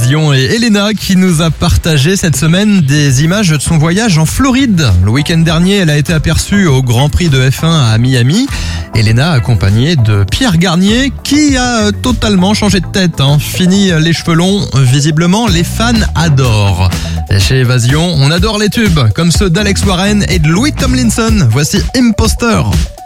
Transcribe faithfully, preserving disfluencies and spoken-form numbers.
Évasion et Elena qui nous a partagé cette semaine des images de son voyage en Floride. Le week-end dernier, elle a été aperçue au Grand Prix de F un à Miami. Elena accompagnée de Pierre Garnier qui a totalement changé de tête. Hein. Fini les cheveux longs, visiblement les fans adorent. Et chez Évasion, on adore les tubes comme ceux d'Alex Warren et de Louis Tomlinson. Voici Imposter.